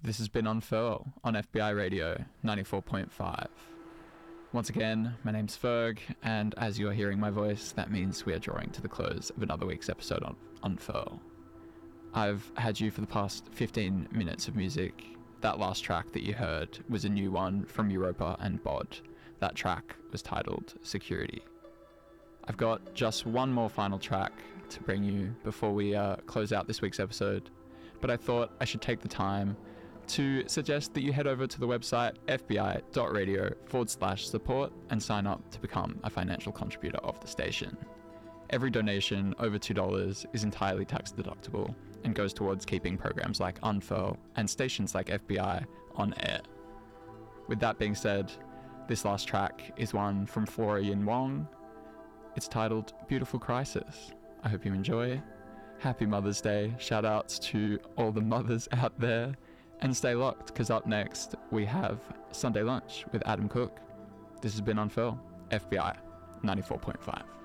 This has been Unfurl on FBI Radio 94.5. Once again, my name's Ferg, and as you're hearing my voice, that means we are drawing to the close of another week's episode on Unfurl. I've had you for the past 15 minutes of music. That last track that you heard was a new one from Europa and Bod. That track was titled Security. I've got just one more final track to bring you before we close out this week's episode, but I thought I should take the time to suggest that you head over to the website fbi.radio/support and sign up to become a financial contributor of the station. Every donation over $2 is entirely tax deductible and goes towards keeping programs like Unfurl and stations like FBI on air. With that being said, this last track is one from Florian Wong. It's titled Beautiful Crisis. I hope you enjoy. Happy Mother's Day. Shout outs to all the mothers out there. And stay locked, because up next we have Sunday Lunch with Adam Cook. This has been Unfurl, FBI 94.5.